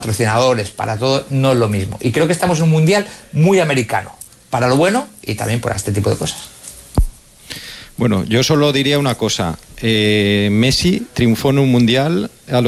patrocinadores, para todo, no es lo mismo. Y creo que estamos en un mundial muy americano, para lo bueno y también por este tipo de cosas. Bueno, yo solo diría una cosa. Messi triunfó en un mundial a